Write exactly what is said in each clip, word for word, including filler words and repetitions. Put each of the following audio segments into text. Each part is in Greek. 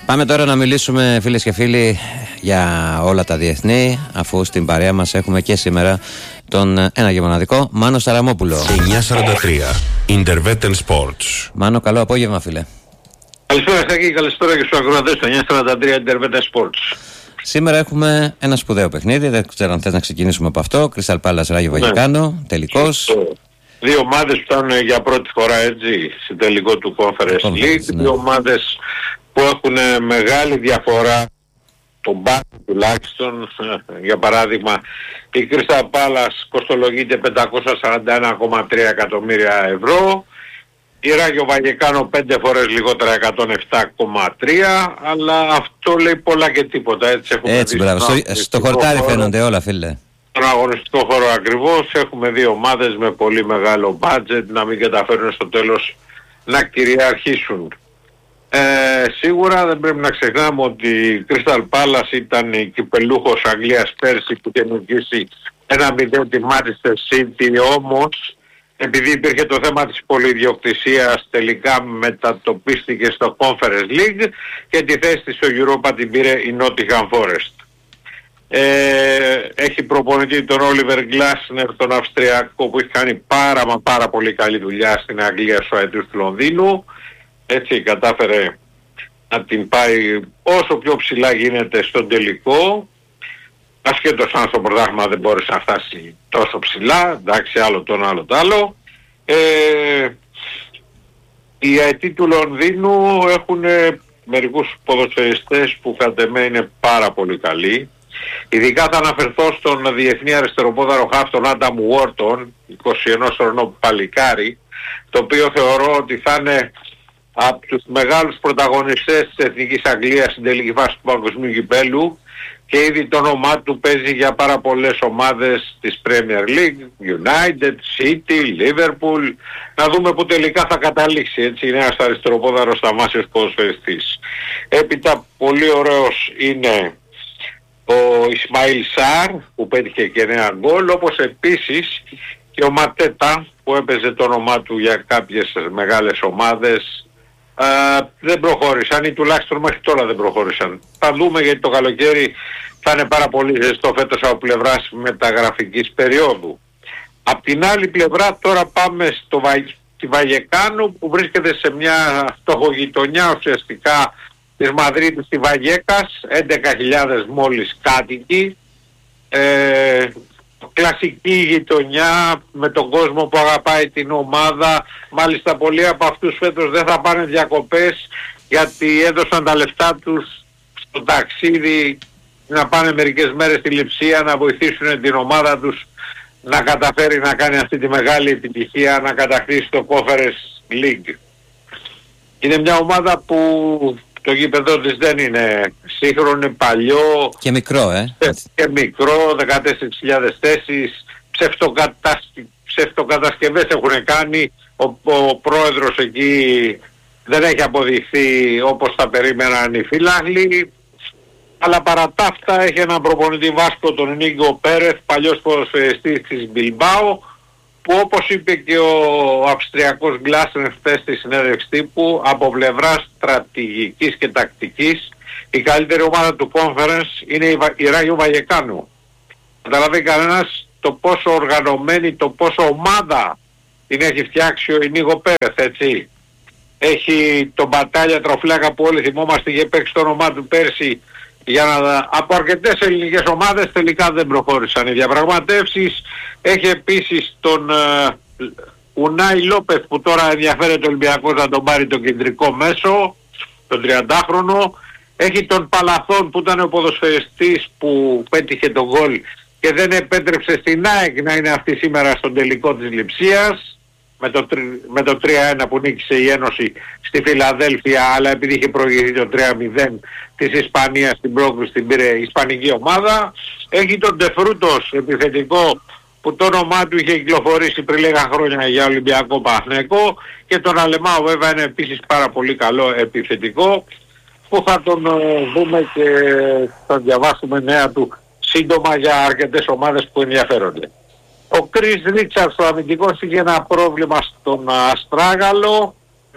Πάμε τώρα να μιλήσουμε, φίλες και φίλοι, για όλα τα διεθνή, αφού στην παρέα μας έχουμε και σήμερα τον ένα και μοναδικό Μάνο Σαραμόπουλο. εννιακόσια σαράντα τρία Intervetten Sports. Μάνο, καλό απόγευμα, φίλε. Καλησπέρα Σάκη, καλησπέρα και στους ακροατές του εννιακόσια σαράντα τρία Intervetten Sports. Σήμερα έχουμε ένα σπουδαίο παιχνίδι, δεν ξέρω αν θες να ξεκινήσουμε από αυτό. Crystal Palace Ράγιο Βαγεκάνο, ναι. Τελικός. Δύο ομάδες που φτάνουν για πρώτη φορά έτσι στην τελικό του Conference League. Ναι. Δύο ομάδες που έχουν μεγάλη διαφορά, τον μπάσκετ τουλάχιστον. Για παράδειγμα, η Crystal Palace κοστολογείται πεντακόσια σαράντα ένα κόμμα τρία εκατομμύρια ευρώ. Η Ράγιο Βαγεκάνο πέντε φορές λιγότερα, εκατόν επτά κόμμα τρία, αλλά αυτό λέει πολλά και τίποτα. Έτσι, έχουμε έτσι μπράβο. Στο, στο χορτάρι χώρο, φαίνονται όλα, φίλε. Στον αγωνιστικό χώρο ακριβώς έχουμε δύο ομάδες με πολύ μεγάλο budget να μην καταφέρουν στο τέλος να κυριαρχήσουν. Ε, σίγουρα δεν πρέπει να ξεχνάμε ότι η Crystal Palace ήταν η κυπελούχος Αγγλίας πέρσι που είχε νικήσει ένα μηδέν τη Manchester City, όμως επειδή υπήρχε το θέμα της πολυδιοκτησίας τελικά μετατοπίστηκε στο Conference League και τη θέση της στο Europa την πήρε η Nottingham Forest. Ε, έχει προπονητή τον Oliver Glasner, τον Αυστριακό, που έχει κάνει πάρα μα πάρα πολύ καλή δουλειά στην Αγγλία στο Αετούς του Λονδίνου. Έτσι κατάφερε να την πάει όσο πιο ψηλά γίνεται στον τελικό. Ασχέτως αν στο πρωτάθλημα δεν μπόρεσε να φτάσει τόσο ψηλά, εντάξει, άλλο τον άλλο το άλλο. Ε, οι αετοί του Λονδίνου έχουν μερικούς ποδοσφαιριστές που κατ' εμέ είναι πάρα πολύ καλοί. Ειδικά θα αναφερθώ στον διεθνή αριστεροπόδαρο χαφ τον Άνταμ Βόρτον, είκοσι ένα χρονών παλικάρι, το οποίο θεωρώ ότι θα είναι από τους μεγάλους πρωταγωνιστές της Εθνικής Αγγλίας στην τελική φάση του Παγκοσμίου Κυπέλλου και ήδη το όνομά του παίζει για πάρα πολλές ομάδες της Premier League, United, City, Liverpool. Να δούμε που τελικά θα καταλήξει, έτσι, είναι ένας αριστεροπόδαρος θαυμάσιος ποδοσφαιριστής. Έπειτα πολύ ωραίος είναι ο Ισμαήλ Σάρ που πέτυχε και νέα γκολ, όπως επίσης και ο Ματέτα που έπαιζε το όνομά του για κάποιες μεγάλες ομάδες. Uh, δεν προχώρησαν ή τουλάχιστον μέχρι τώρα δεν προχώρησαν. Θα δούμε, γιατί το καλοκαίρι θα είναι πάρα πολύ ζεστό φέτος από πλευράς μεταγραφικής περίοδου. Απ' την άλλη πλευρά τώρα πάμε στο Βα... στη Βαγεκάνο που βρίσκεται σε μια φτωχογειτονιά ουσιαστικά της Μαδρίτης, στη Βαγέκας, έντεκα χιλιάδες μόλις κάτοικοι. Ε, κλασική γειτονιά με τον κόσμο που αγαπάει την ομάδα. Μάλιστα πολλοί από αυτούς φέτος δεν θα πάνε διακοπές γιατί έδωσαν τα λεφτά τους στο ταξίδι να πάνε μερικές μέρες στη Λειψία να βοηθήσουν την ομάδα τους να καταφέρει να κάνει αυτή τη μεγάλη επιτυχία, να κατακτήσει το Conference League. Είναι μια ομάδα που το γήπεδο της δεν είναι σύγχρονο, είναι παλιό και μικρό, ε. και μικρό, δεκατέσσερις χιλιάδες θέσεις, ψευτοκατασκευές ψευτοκατασκευές έχουν κάνει, ο, ο πρόεδρος εκεί δεν έχει αποδειχθεί όπως θα περίμεναν οι φίλαθλοι, αλλά παρά τα αυτά έχει έναν προπονητή Βάσκο, τον Νίγκο Πέρεθ, παλιός ποδοσφαιριστής της Μπιλμπάο, που όπως είπε και ο Αυστριακός Γκλάσνερ χθες στη συνέντευξη τύπου, από πλευράς στρατηγικής και τακτικής η καλύτερη ομάδα του Conference είναι η, Βα... η Ράγιο Βαγεκάνο. Καταλαβαίνει κανένας το πόσο οργανωμένη, το πόσο ομάδα την έχει φτιάξει ο Ινίγο Πέρεθ, έτσι. Έχει τον Μπατάλια Τροφλάκα που όλοι θυμόμαστε, είχε παίξει το όνομά του πέρσι για να... από αρκετές ελληνικές ομάδες, τελικά δεν προχώρησαν οι διαπραγματεύσεις. Έχει επίσης τον uh, Ουνάι Λόπεθ που τώρα ενδιαφέρεται ο Ολυμπιακός να τον πάρει το κεντρικό μέσο, τον τριαντάχρονο. Έχει τον Παλαθόν που ήταν ο ποδοσφαιριστής που πέτυχε τον γκολ και δεν επέτρεψε στην ΑΕΚ να είναι αυτή σήμερα στον τελικό της Λειψίας με το, με το τρία ένα που νίκησε η Ένωση στη Φιλαδέλφια, αλλά επειδή είχε προηγηθεί το τρία μηδέν της Ισπανίας στην πρόκριση την πήρε η Ισπανική ομάδα. Έχει τον Ντεφρούτος επιθετικό που το όνομά του είχε κυκλοφορήσει πριν λίγα χρόνια για Ολυμπιακό Παναθηναϊκό, και τον Αλεμάο βέβαια είναι επίσης πάρα πολύ καλό επιθετικό που θα τον δούμε και θα διαβάσουμε νέα του σύντομα για αρκετές ομάδες που ενδιαφέρονται. Ο Κρίς Ρίτσαρτς ο αμυντικός είχε ένα πρόβλημα στον Αστράγαλο,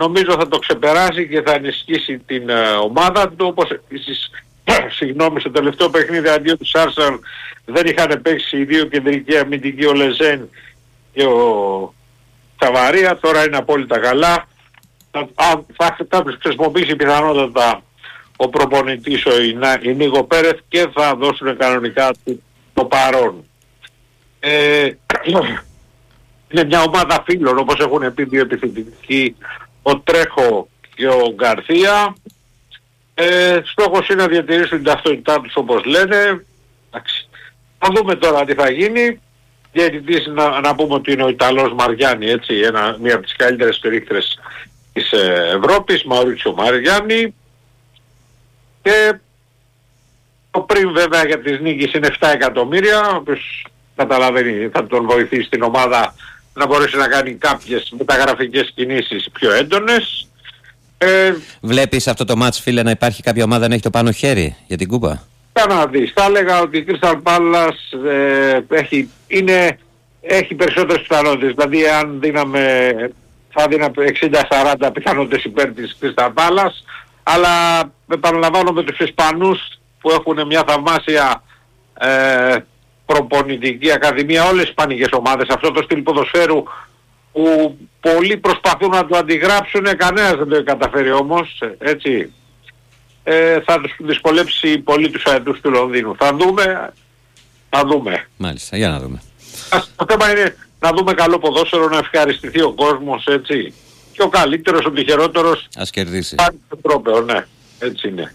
νομίζω θα το ξεπεράσει και θα ενισχύσει την ε, ομάδα του, όπως επίσης, συγγνώμη, στο τελευταίο παιχνίδι αντίον της Arsenal δεν είχαν παίξει οι δύο κεντρικοί αμυντικοί, ο Λεζέν και ο Τσαβαρία, τώρα είναι απόλυτα καλά. Θα, θα, θα τους χρησιμοποιήσει πιθανότατα ο προπονητής ο Ινίγο Πέρεθ και θα δώσουν κανονικά το παρόν. Ε, είναι μια ομάδα φίλων, όπως έχουν πει δύο επιθετικοί, ο Τρέχο και ο Γκαρθία. Ε, στόχος είναι να διατηρήσουν την ταυτότητά τους, όπως λένε. Θα δούμε τώρα τι θα γίνει. Διαιτητής να, να πούμε ότι είναι ο Ιταλός Μαριάννη, έτσι, ένα, μία από τις καλύτερες περίκτρες της Ευρώπης, Μαουρίτσιο Μαριάννη. Και το πριν βέβαια για τις νίκες είναι επτά εκατομμύρια, ο οποίος καταλαβαίνει, θα τον βοηθήσει την ομάδα να μπορέσει να κάνει κάποιες μεταγραφικές κινήσεις πιο έντονες. Ε, Βλέπεις αυτό το μάτς, φίλε, να υπάρχει κάποια ομάδα να έχει το πάνω χέρι για την κούπα? Κάνε να δεις. Θα έλεγα ότι η Crystal Palace ε, έχει, είναι, έχει περισσότερες πιθανότητες. Δηλαδή αν δίναμε, θα δίναμε εξήντα σαράντα πιθανότητες υπέρ της Crystal Palace. Αλλά επαναλαμβάνω με τους Ισπανούς που έχουν μια θαυμάσια ε, προπονητική ακαδημία, όλες οι ισπανικές ομάδες, αυτό το στυλ ποδοσφαίρου που πολλοί προσπαθούν να το αντιγράψουν, κανένας δεν το έχει καταφέρει όμως, έτσι. Ε, θα τους δυσκολέψει πολύ τους αετούς του Λονδίνου. Θα δούμε, θα δούμε. Μάλιστα, για να δούμε. Το θέμα είναι να δούμε καλό ποδόσφαιρο, να ευχαριστηθεί ο κόσμος, έτσι. Και ο καλύτερος, ο τυχερότερος ας κερδίσει. Πάρει το τρόπαιο, ναι. Έτσι είναι.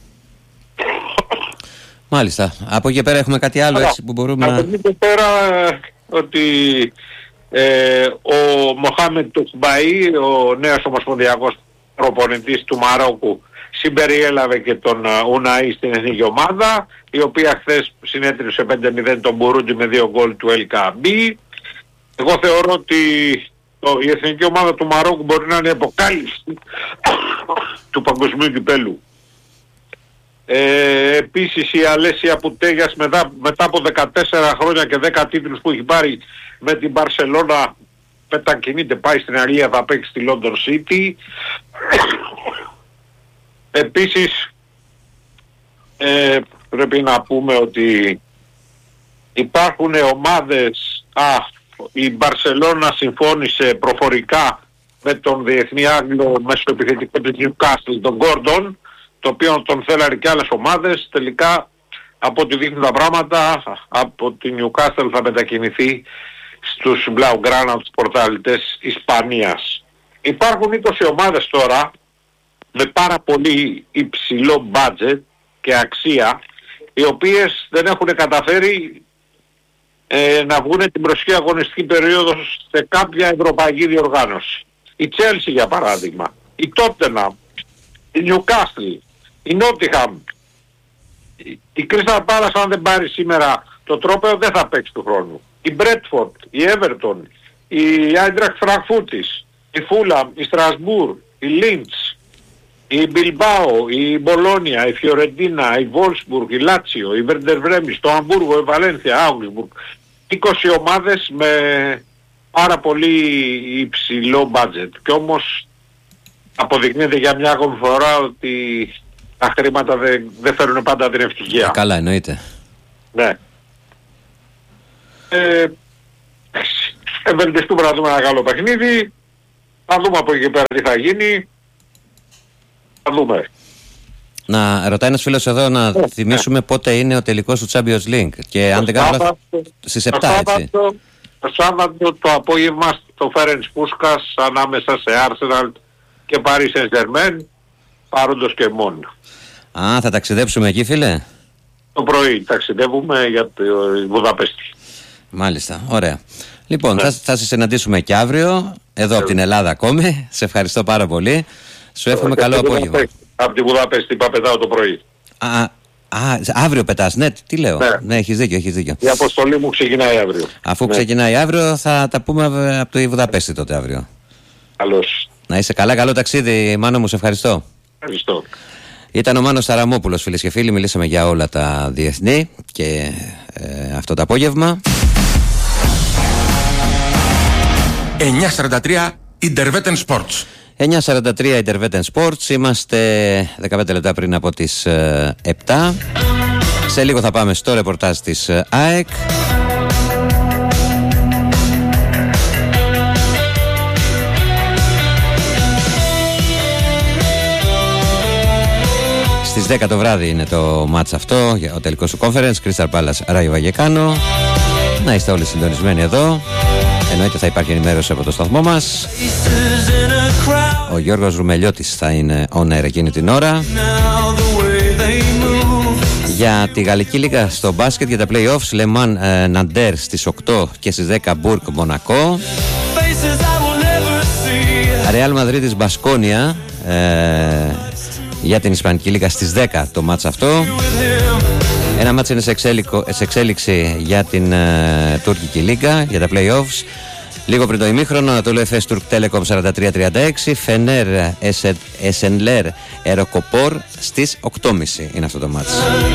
Μάλιστα. Από εκεί πέρα έχουμε κάτι άλλο, έτσι, που μπορούμε να... να... Από εκεί πέρα ότι ε, ο Μοχάμεντ Τουχμπαΐ, ο νέος ομοσπονδιακός προπονητής του Μαρόκου, συμπεριέλαβε και τον Ουναΐ στην εθνική ομάδα, η οποία χθες συνέτριψε πέντε μηδέν τον Μπουρούντι με δύο γκολ του Ελ Καμπί. Εγώ θεωρώ ότι το, η εθνική ομάδα του Μαρόκου μπορεί να είναι αποκάλυψη του παγκοσμίου κυπέλου. Ε, επίσης η Αλέσια Πουτέγιας μετά, μετά από δεκατέσσερα χρόνια και δέκα τίτλους που έχει πάρει με την Μπαρσελόνα, μετακινείται, πάει στην Αγγλία, θα παίξει στη London City. Επίσης ε, πρέπει να πούμε ότι υπάρχουν ομάδες, α, η Μπαρσελόνα συμφώνησε προφορικά με τον διεθνή Άγγλο μεσοεπιθετικό του Newcastle, τον Gordon, το οποίο τον θέλανε και άλλες ομάδες. Τελικά από ό,τι δείχνουν τα πράγματα, από την Newcastle θα μετακινηθεί στους Blaugrana, τους πρωταθλητές Ισπανίας. Υπάρχουν είκοσι ομάδες τώρα με πάρα πολύ υψηλό budget και αξία, οι οποίες δεν έχουν καταφέρει ε, να βγουν την προσεχή αγωνιστική περίοδο σε κάποια ευρωπαϊκή διοργάνωση. Η Chelsea για παράδειγμα, η Tottenham, η Newcastle, η Nottingham, η Crystal Palace αν δεν πάρει σήμερα το τρόπαιο δεν θα παίξει του χρόνου. Η Bradford, η Everton, η Eintracht Frankfurt, η Fulham, η Strasbourg, η Linz, η Bilbao, η Μπολόνια, η Φιωρεντίνα, η Wolfsburg, η Λάτσιο, η Werder Bremen, το Αμβούργο, η Βαλένθια, Augsburg. είκοσι ομάδες με πάρα πολύ υψηλό budget. Και όμως αποδεικνύεται για μια ακόμη φορά ότι τα χρήματα δεν, δεν φέρουν πάντα την ευτυχία. Καλά, εννοείται. Ναι. Ε, ευελπιστούμε να δούμε ένα καλό παιχνίδι. Θα δούμε από εκεί πέρα τι θα γίνει. Θα δούμε. Να ρωτάει ένας φίλος εδώ να ε, θυμίσουμε ε. πότε είναι ο τελικός του Champions League. Και αν δεν κάνω λάθος, στις επτά, έτσι. Το Σάββατο το απόγευμα στο Φέρενς Πούσκας ανάμεσα σε Arsenal και Paris Saint-Germain, παρόντος και μόνο. Α, θα ταξιδέψουμε εκεί, φίλε. Το πρωί ταξιδεύουμε για τη Βουδαπέστη. Μάλιστα, ωραία. Λοιπόν, ναι. θα, θα σε συναντήσουμε και αύριο, εδώ ναι. από την Ελλάδα ακόμη. Σε ευχαριστώ πάρα πολύ. Σου εύχομαι καλό απόγευμα. Από τη Βουδαπέστη είπα πετάω το πρωί. Α, α, αύριο πετάς, ναι, τι λέω. Ναι, ναι έχεις δίκιο, έχεις δίκιο. Η αποστολή μου ξεκινάει αύριο. Αφού ναι. ξεκινάει αύριο θα τα πούμε από τη Βουδαπέστη τότε αύριο. Καλώς. Να είσαι καλά, καλό ταξίδι, Μάνο μου, σε ευχαριστώ. Ευχαριστώ. Ήταν ο Μάνος Ταραμόπουλος, φίλες και φίλοι, μιλήσαμε για όλα τα διεθνή και ε, αυτό το απόγευμα. εννιά σαράντα τρία Intervetten Sports. εννιά σαράντα τρία Intervetten Sports. Είμαστε δεκαπέντε λεπτά πριν από τις ε, επτά. Σε λίγο θα πάμε στο ρεπορτάζ της ε, ΑΕΚ. Στις δέκα το βράδυ είναι το μάτς αυτό, ο τελικός του Conference, Crystal Palace Rayo Vallecano. Να είστε όλοι συντονισμένοι εδώ. Εννοείται θα υπάρχει ενημέρωση από το σταθμό μας. Ο Γιώργος Ρουμελιώτης θα είναι on air εκείνη την ώρα. Για τη Γαλλική Λίγα στο μπάσκετ, για τα play-offs, Le Mans Nanterre στις οκτώ και στις δέκα Bourg Μονακό. Real Madrid Μπασκόνια ε, για την Ισπανική Λίγα στις δέκα το μάτς αυτό. Ένα μάτς είναι σε, σε εξέλιξη για την ε, Τουρκική Λίγα, για τα play-offs. Λίγο πριν το ημίχρονο, Ανατολού Εφές Τουρκ Τέλεκομ σαράντα τρία τριάντα έξι, Φενέρ Εσενλέρ Εροκοπόρ στις οκτώ και μισή είναι αυτό το μάτς.